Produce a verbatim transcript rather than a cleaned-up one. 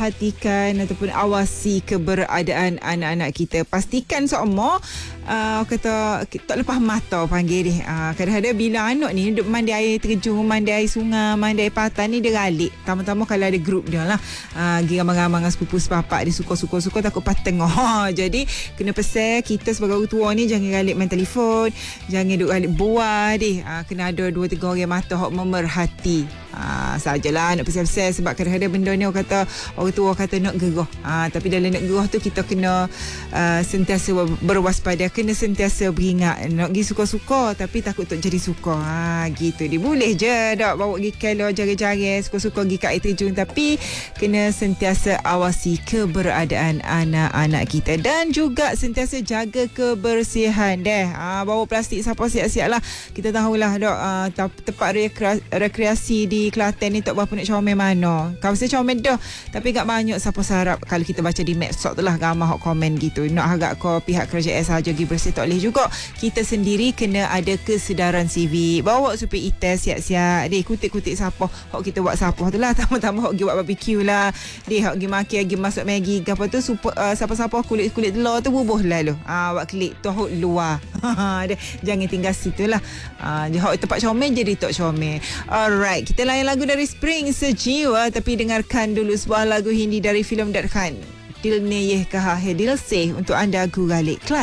perhatikan ataupun awasi keberadaan anak-anak kita. Pastikan semua uh, kata tak lepas mata panggil dia. Uh, kadang-kadang bila anak ni duduk mandi air terjun, mandi air sungai, mandi air patah ni dia galik. Tama-tama kalau ada grup dia lah. Uh, pergi ramai-ramai dengan sepupu sepapak dia suka-suka-suka takut pas tengah. Ha, jadi kena pesan kita sebagai orang tua ni jangan galik main telefon, jangan duduk galik buah deh. Uh, kena ada dua tiga orang mata hok memerhati. Ah, sajalah nak pesan-pesan sebab kadang-kadang benda ni orang kata orang tua kata nak gerah. Ah, tapi dalam nak gerah tu kita kena uh, sentiasa berwaspada, kena sentiasa beringat. Nak pergi suka-suka tapi takut tak jadi suka. Ah, gitu dia. Boleh je dak bawa pergi kalau jari-jari suka-suka pergi kat air terjun tapi kena sentiasa awasi keberadaan anak-anak kita dan juga sentiasa jaga kebersihan deh. Ah, bawa plastik siapa siap-siap lah. Kita tahulah dak uh, tempat rekreasi di Kelantan ni tak berapa nak comel mana. Kawasan comel dah tapi tak banyak siapa sarap. Kalau kita baca di Mapstock tu lah ramai hok komen gitu. Nak harap ko pihak kerajaan sahaja pergi bersih tak boleh juga. Kita sendiri kena ada kesedaran sivik. Bawa supaya itas siap-siap. Deh kutip-kutip siapa hok kita buat siapa tu lah. Tama-tama hok pergi buat barbecue lah. Deh hok pergi makan, pergi masuk Maggi apa tu super, uh, siapa-siapa kulit-kulit telur tu bubuh lah lu. Ah, buat klik tu hok luar. Jangan tinggal situ lah. Ah, hok tempat comel jadi tak comel. Alright, kita layan lagu dari Spring Sejiwa tapi dengarkan dulu sebuah lagu Hindi dari filem Darkhan. Dil ne yeh kaha hai dil se untuk anda Guralik Kelas.